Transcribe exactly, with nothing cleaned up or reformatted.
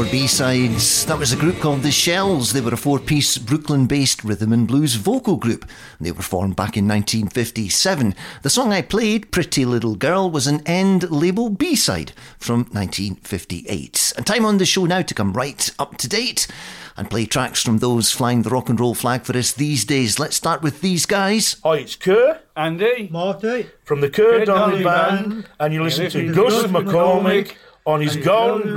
B-sides. That was a group called The Shells. They were a four-piece Brooklyn-based rhythm and blues vocal group. They were formed back in nineteen fifty-seven. The song I played, Pretty Little Girl, was an End label B-side from nineteen fifty-eight. And time on the show now to come right up to date and play tracks from those flying the rock and roll flag for us these days. Let's start with these guys. Hi, it's Kerr. Andy. Marty. From the Kerr Donnelly Band. And you listen to Gus McCormick on his Gone